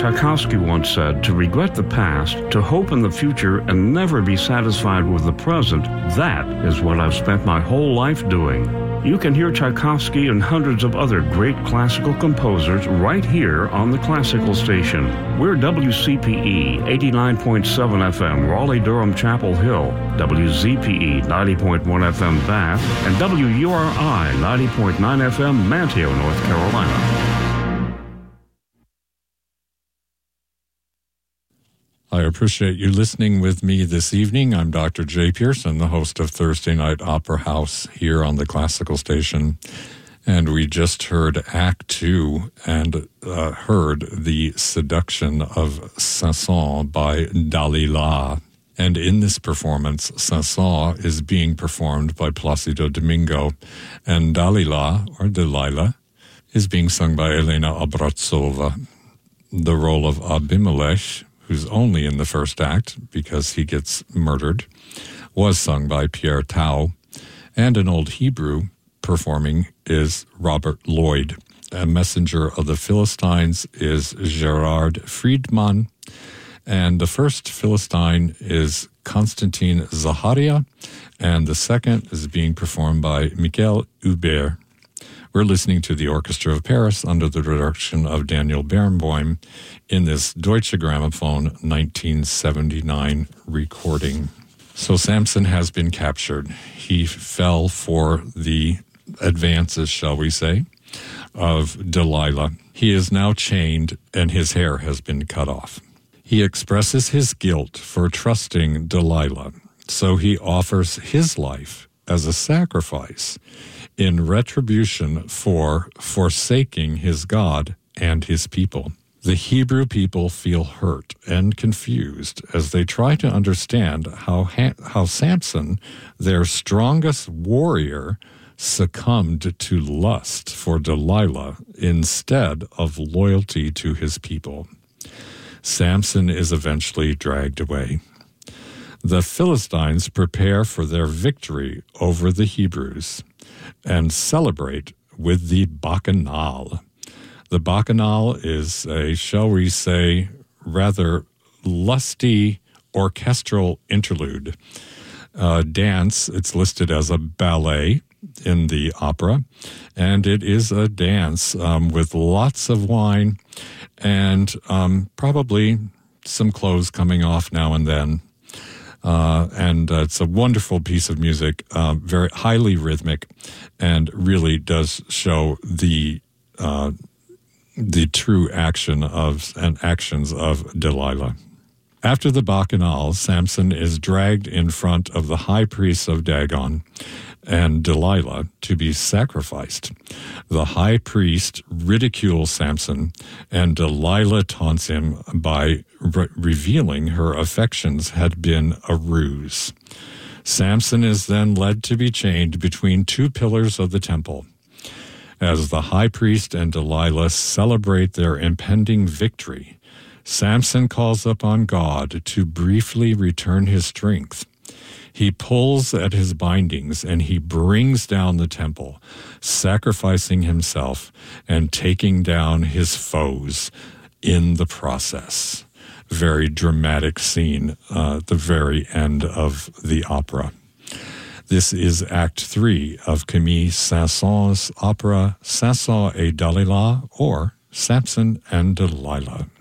Tchaikovsky once said, to regret the past, to hope in the future, and never be satisfied with the present, that is what I've spent my whole life doing. You can hear Tchaikovsky and hundreds of other great classical composers right here on the Classical Station. We're WCPE 89.7 FM, Raleigh-Durham Chapel Hill, WZPE 90.1 FM Bath, and WURI 90.9 FM Manteo, North Carolina. I appreciate you listening with me this evening. I'm Dr. Jay Pearson, the host of Thursday Night Opera House here on the Classical Station. And we just heard Act 2 and heard The Seduction of Sanson by Dalila. And in this performance, Sanson is being performed by Placido Domingo, and Dalila, or Delilah, is being sung by Elena Obraztsova. The role of Abimelech, who's only in the first act because he gets murdered, was sung by Pierre Tau, and an old Hebrew performing is Robert Lloyd. A messenger of the Philistines is Gerard Friedman, and the first Philistine is Constantine Zaharia, and the second is being performed by Michael Hubert. We're listening to the Orchestra of Paris under the direction of Daniel Barenboim in this Deutsche Grammophon 1979 recording. So Samson has been captured. He fell for the advances, shall we say, of Delilah. He is now chained and his hair has been cut off. He expresses his guilt for trusting Delilah, so he offers his life as a sacrifice in retribution for forsaking his God and his people. The Hebrew people feel hurt and confused as they try to understand how Samson, their strongest warrior, succumbed to lust for Delilah instead of loyalty to his people. Samson is eventually dragged away. The Philistines prepare for their victory over the Hebrews and celebrate with the Bacchanal. The Bacchanal is a, shall we say, rather lusty orchestral interlude. Dance, it's listed as a ballet in the opera, and it is a dance with lots of wine and probably some clothes coming off now and then. And it's a wonderful piece of music, very highly rhythmic, and really does show the true actions of Delilah. After the Bacchanal, Samson is dragged in front of the high priest of Dagon and Delilah to be sacrificed. The high priest ridicules Samson, and Delilah taunts him by revealing her affections had been a ruse. Samson is then led to be chained between two pillars of the temple. As the high priest and Delilah celebrate their impending victory, Samson calls upon God to briefly return his strength. He pulls at his bindings and he brings down the temple, sacrificing himself and taking down his foes in the process. Very dramatic scene at the very end of the opera. This is Act 3 of Camille Saint-Saëns's opera Samson et Dalila, or Samson and Delilah.